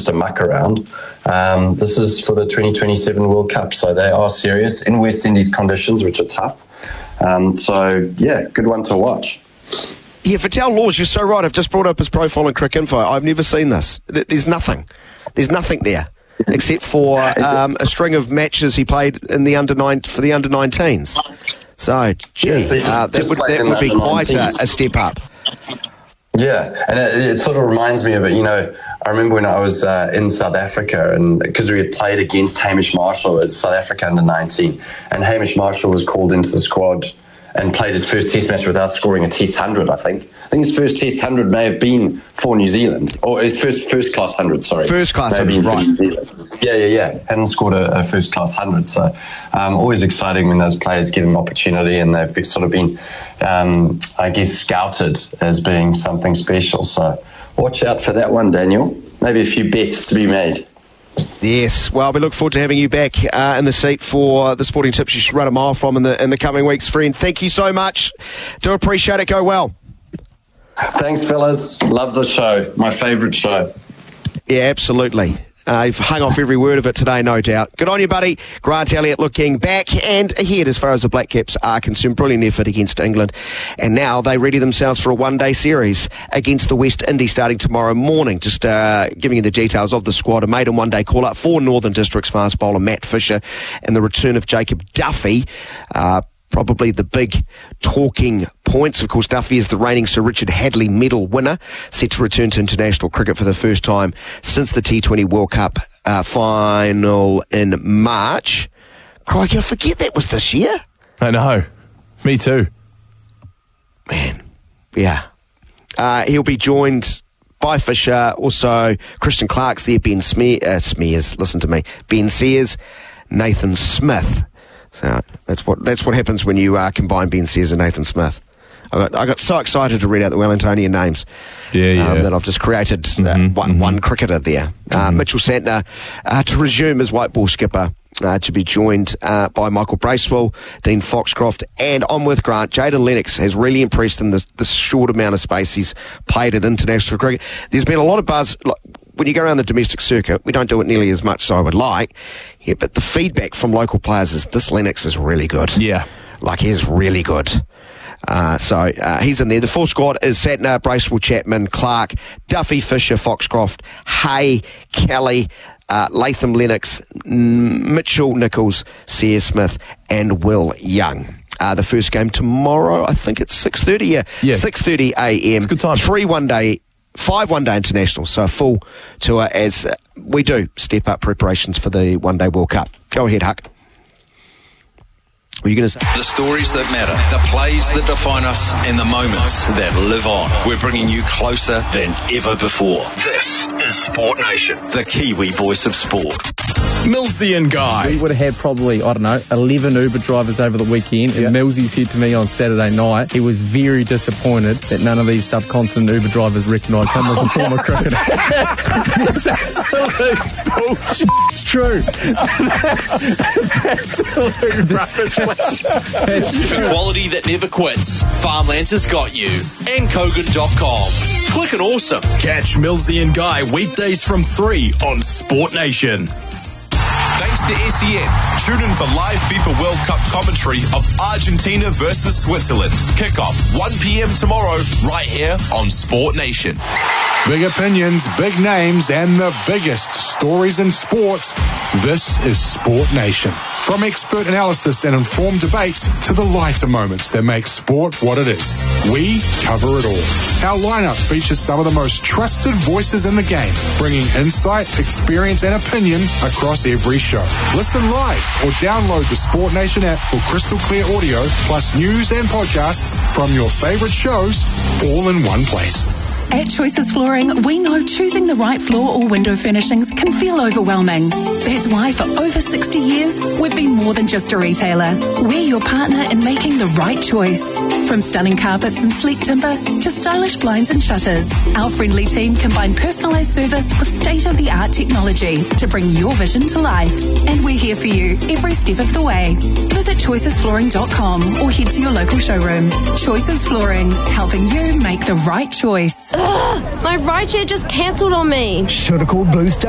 to muck around. This is for the 2027 World Cup, so they are serious in West Indies conditions, which are tough. Good one to watch. Yeah, Vital Laws, you're so right. I've just brought up his profile on Cricinfo. I've never seen this. There's nothing. There's nothing there except for a string of matches he played in the for the under-19s. So, that would be quite a step up. Yeah, and it sort of reminds me of it. I remember when I was in South Africa, and because we had played against Hamish Marshall at South Africa under-19, and Hamish Marshall was called into the squad and played his first Test match without scoring a Test 100, I think. I think his first Test 100 may have been for New Zealand, or his first class 100, sorry. First class 100, right. Yeah. Hadn't scored a first class 100, so always exciting when those players get an opportunity and they've sort of been, scouted as being something special. So watch out for that one, Daniel. Maybe a few bets to be made. Yes, well, we look forward to having you back in the seat for the sporting tips you should run a mile from in the coming weeks, friend. Thank you so much. Do appreciate it. Go well. Thanks, fellas. Love the show. My favourite show. Yeah, absolutely. You've hung off every word of it today, no doubt. Good on you, buddy. Grant Elliott looking back and ahead as far as the Black Caps are concerned. Brilliant effort against England. And now they ready themselves for a one-day series against the West Indies starting tomorrow morning. Just giving you the details of the squad. A maiden one-day call-up for Northern Districts fast bowler Matt Fisher and the return of Jacob Duffy. Probably the big talking points. Of course, Duffy is the reigning Sir Richard Hadley medal winner, set to return to international cricket for the first time since the T20 World Cup final in March. Crikey, I forget that was this year. I know. Me too. Man, yeah. He'll be joined by Fisher, also Christian Clark's there, Ben Smears, listen to me, Ben Sears, Nathan Smith. So that's what happens when you combine Ben Sears and Nathan Smith. I got so excited to read out the Wellingtonian names that I've just created one cricketer there. Mitchell Santner to resume as white ball skipper, to be joined by Michael Bracewell, Dean Foxcroft, and on with Grant. Jayden Lennox has really impressed in the short amount of space he's played at international cricket. There's been a lot of buzz. When you go around the domestic circuit, we don't do it nearly as much as I would like. Yeah, but the feedback from local players is this Lennox is really good. Yeah. He's really good. So he's in there. The full squad is Santner, Bracewell, Chapman, Clark, Duffy, Fisher, Foxcroft, Hay, Kelly, Latham, Lennox, Mitchell, Nichols, Sears Smith, and Will Young. The first game tomorrow, I think it's 6:30. Yeah. 6:30 a.m. It's a good time. 5 one-day internationals, so a full tour as we do step up preparations for the one-day World Cup. Go ahead, Huck. What are you going to say? The stories that matter, the plays that define us, and the moments that live on. We're bringing you closer than ever before. This is Sport Nation, the Kiwi voice of sport. Millsy and Guy. We would have had probably, 11 Uber drivers over the weekend. And Millsy said to me on Saturday night, he was very disappointed that none of these subcontinent Uber drivers recognised him as a former cricketer. It's absolute bullshit. It's true. It's absolute rubbish. For quality that never quits, Farmlands has got you. And Kogan.com. Click and awesome. Catch Millsy and Guy weekdays from 3 on Sport Nation. Thanks to SEN. Tune in for live FIFA World Cup commentary of Argentina versus Switzerland. Kickoff 1 p.m. tomorrow, right here on Sport Nation. Big opinions, big names, and the biggest stories in sports. This is Sport Nation. From expert analysis and informed debates to the lighter moments that make sport what it is. We cover it all. Our lineup features some of the most trusted voices in the game, bringing insight, experience, and opinion across every show. Listen live or download the Sport Nation app for crystal clear audio, plus news and podcasts from your favorite shows, all in one place. At Choices Flooring, we know choosing the right floor or window furnishings can feel overwhelming. That's why for over 60 years, we've been more than just a retailer. We're your partner in making the right choice. From stunning carpets and sleek timber to stylish blinds and shutters, our friendly team combine personalised service with state-of-the-art technology to bring your vision to life. And we're here for you every step of the way. Visit choicesflooring.com or head to your local showroom. Choices Flooring, helping you make the right choice. My rideshare just cancelled on me. Should have called Blue Star.